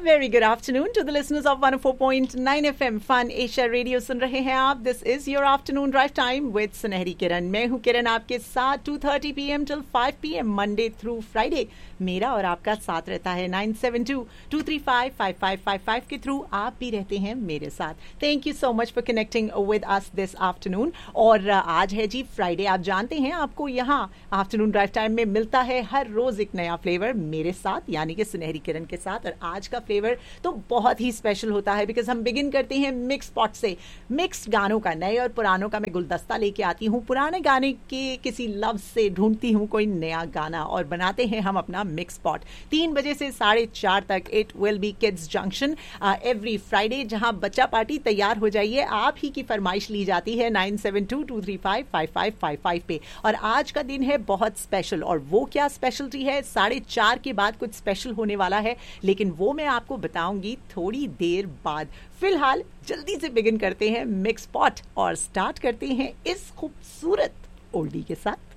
Very good afternoon to the listeners of 104.9 FM fun Asia radio सुन रहे हैं आप. This is your afternoon drive time with सुनहरी किरण. मैं हूं किरण आपके साथ 2:30 PM till 5 PM Monday through Friday. मेरा और आपका साथ रहता है 9722355555 के थ्रू. आप भी रहते हैं मेरे साथ. Thank you so much for connecting with us this afternoon. और आज है जी फ्राइडे. आप जानते हैं आपको यहाँ आफ्टरनून ड्राइव टाइम में मिलता है हर रोज एक नया फ्लेवर मेरे साथ यानी कि सुनहरी किरण के साथ. और आज का फ्लेवर तो बहुत ही स्पेशल होता है बिकॉज हम बिगिन करते हैं मिक्स पॉट से. मिक्स्ड गानों का, नए और पुरानों का मैं गुलदस्ता लेके आती हूँ. पुराने गाने के किसी लफ्ज से ढूंढती हूँ कोई नया गाना और बनाते हैं हम अपना मिक्स पॉट. 3 बजे से 4:30 तक it will be kids junction every Friday, जहां बच्चा पार्टी तैयार हो जाइए. आप ही की फरमाइश ली जाती है 9722355555 पे. और आज का दिन है बहुत स्पेशल. और वो क्या स्पेशलिटी है, 4:30 के बाद कुछ स्पेशल होने वाला है, लेकिन वो मैं आपको बताऊंगी थोड़ी देर बाद. फिलहाल जल्दी से बिगिन करते हैं मिक्स पॉट और स्टार्ट करते हैं इस खूबसूरत ओल्डी के साथ.